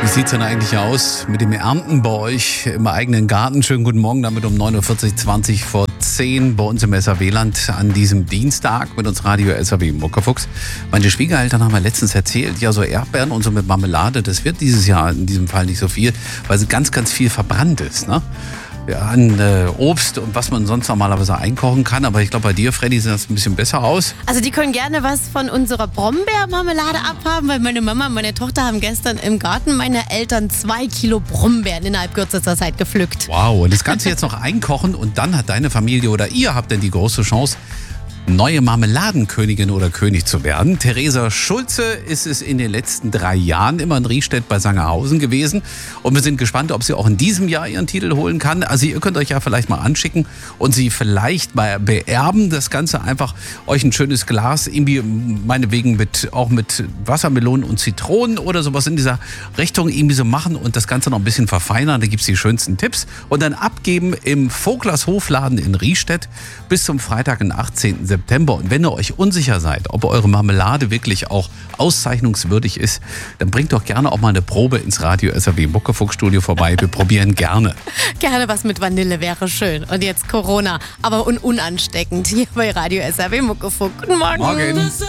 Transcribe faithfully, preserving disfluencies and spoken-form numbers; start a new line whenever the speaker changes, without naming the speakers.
Wie sieht es denn eigentlich aus mit dem Ernten bei euch im eigenen Garten? Schönen guten Morgen, damit um neun Uhr vierzig, zwanzig vor zehn bei uns im S R W-Land an diesem Dienstag mit uns Radio S R W Muckefuchs. Meine Schwiegereltern haben mir letztens erzählt, ja, so Erdbeeren und so mit Marmelade, das wird dieses Jahr in diesem Fall nicht so viel, weil sie ganz, ganz viel verbrannt ist, ne? Ja, an äh, Obst und was man sonst normalerweise einkochen kann. Aber ich glaube, bei dir, Freddy, sieht das ein bisschen besser aus.
Also die können gerne was von unserer Brombeermarmelade abhaben, weil meine Mama und meine Tochter haben gestern im Garten meiner Eltern zwei Kilo Brombeeren innerhalb kürzester Zeit gepflückt.
Wow, und das Ganze jetzt noch einkochen und dann hat deine Familie oder ihr habt denn die große Chance, neue Marmeladenkönigin oder König zu werden. Theresa Schulze ist es in den letzten drei Jahren immer in Riestedt bei Sangerhausen gewesen. Und wir sind gespannt, ob sie auch in diesem Jahr ihren Titel holen kann. Also ihr könnt euch ja vielleicht mal anschicken und sie vielleicht mal beerben. Das Ganze einfach euch ein schönes Glas, irgendwie meinetwegen mit, auch mit Wassermelonen und Zitronen oder sowas in dieser Richtung irgendwie so machen und das Ganze noch ein bisschen verfeinern. Da gibt es die schönsten Tipps. Und dann abgeben im Voglers Hofladen in Riestedt bis zum Freitag, den achtzehnten September. Und wenn ihr euch unsicher seid, ob eure Marmelade wirklich auch auszeichnungswürdig ist, dann bringt doch gerne auch mal eine Probe ins Radio S R W Muckefuchs Studio vorbei. Wir probieren gerne.
Gerne was mit Vanille wäre schön. Und jetzt Corona, aber un unansteckend hier bei Radio S R W Muckefuchs. Guten Morgen.
Morgen.